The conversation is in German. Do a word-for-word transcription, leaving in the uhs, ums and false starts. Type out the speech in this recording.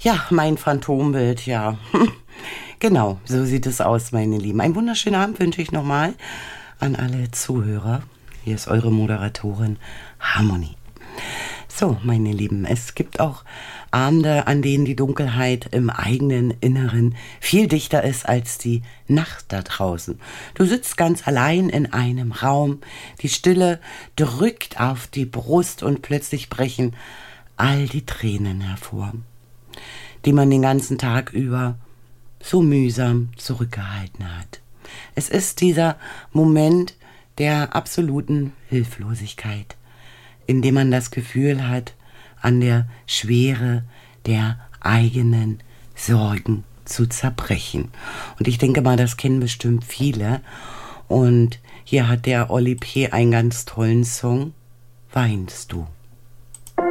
Ja, mein Phantombild, ja. Genau, so sieht es aus, meine Lieben. Einen wunderschönen Abend wünsche ich nochmal an alle Zuhörer. Hier ist eure Moderatorin Harmonie. So, meine Lieben, es gibt auch Abende, an denen die Dunkelheit im eigenen Inneren viel dichter ist als die Nacht da draußen. Du sitzt ganz allein in einem Raum, die Stille drückt auf die Brust und plötzlich brechen all die Tränen hervor, die man den ganzen Tag über so mühsam zurückgehalten hat. Es ist dieser Moment der absoluten Hilflosigkeit, in dem man das Gefühl hat, an der Schwere der eigenen Sorgen zu zerbrechen. Und ich denke mal, das kennen bestimmt viele. Und hier hat der Olli P. einen ganz tollen Song, Weinst du?